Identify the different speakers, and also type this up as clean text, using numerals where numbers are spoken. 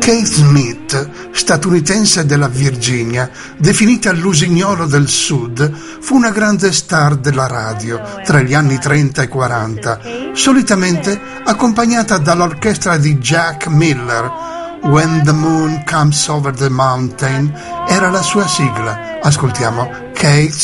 Speaker 1: Kate Smith, statunitense della Virginia, definita l'usignolo del Sud, fu una grande star della radio tra gli anni 30 e 40, solitamente accompagnata dall'orchestra di Jack Miller. When the Moon Comes Over the Mountain era la sua sigla. Ascoltiamo Kate